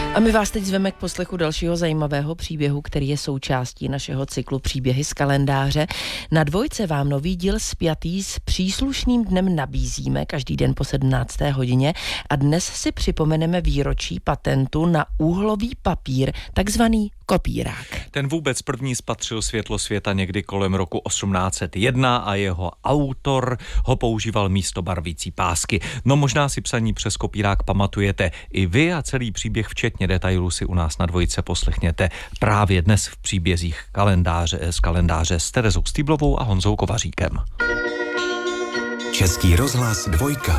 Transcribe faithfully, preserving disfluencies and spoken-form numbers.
A my vás teď zveme k poslechu dalšího zajímavého příběhu, který je součástí našeho cyklu Příběhy z kalendáře. Na Dvojce vám nový díl spjatý s příslušným dnem nabízíme každý den po sedmnácté hodině a dnes si připomeneme výročí patentu na úhlový papír, takzvaný kopírák. Ten vůbec první spatřil světlo světa někdy kolem roku osmnáct set jedna a jeho autor ho používal místo barvící pásky. No možná si psaní přes kopírák pamatujete i vy a celý příběh včetně detailů si u nás na Dvojce poslechněte právě dnes v příbězích kalendáře, z kalendáře s Terezou Stýblovou a Honzou Kovaříkem. Český rozhlas Dvojka.